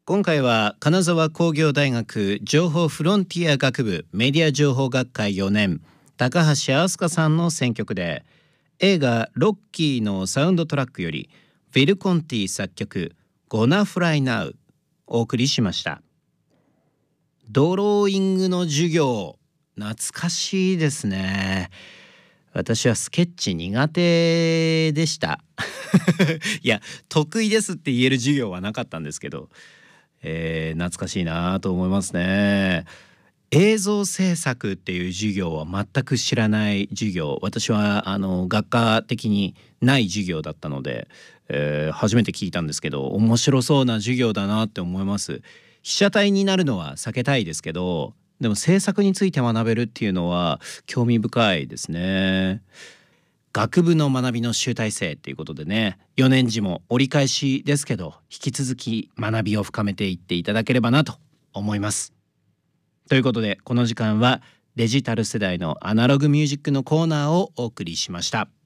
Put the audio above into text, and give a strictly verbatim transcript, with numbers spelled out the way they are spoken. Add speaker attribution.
Speaker 1: 今回は金沢工業大学情報フロンティア学部メディア情報学会よねん高橋飛鳥さんの選曲で、映画ロッキーのサウンドトラックよりフィル・コンティ作曲 Gonna Fly Now お送りしました。ドローイングの授業、懐かしいですね。私はスケッチ苦手でしたいや得意ですって言える授業はなかったんですけど、えー、懐かしいなと思いますね。映像制作っていう授業は全く知らない授業、私はあの学科的にない授業だったので、えー、初めて聞いたんですけど、面白そうな授業だなって思います。被写体になるのは避けたいですけど、でも制作について学べるっていうのは興味深いですね。学部の学びの集大成っていうことでね、よねん次も折り返しですけど、引き続き学びを深めていっていただければなと思います。ということで、この時間はデジタル世代のアナログミュージックのコーナーをお送りしました。